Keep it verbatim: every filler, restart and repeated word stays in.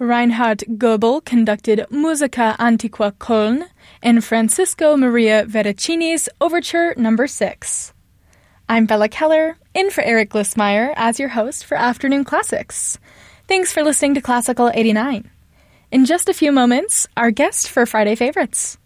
Reinhard Goebel conducted Musica Antiqua Köln in Francisco Maria Veracini's Overture Number six. I'm Bella Keller, in for Eric Glissmeyer as your host for Afternoon Classics. Thanks for listening to Classical eighty-nine. In just a few moments, our guest for Friday Favorites.